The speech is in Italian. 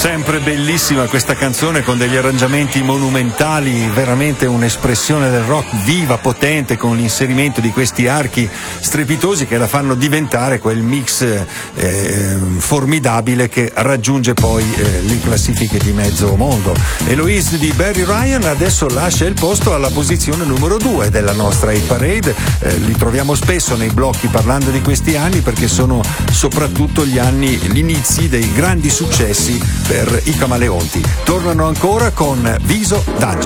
Sempre bellissima questa canzone, con degli arrangiamenti monumentali, veramente un'espressione del rock viva, potente, con l'inserimento di questi archi strepitosi che la fanno diventare quel mix formidabile che raggiunge poi le classifiche di mezzo mondo. Eloise di Barry Ryan adesso lascia il posto alla posizione numero 2 della nostra hit parade. Li troviamo spesso nei blocchi parlando di questi anni, perché sono soprattutto gli inizi dei grandi successi per i Camaleonti. Tornano ancora con Viso d'Angelo.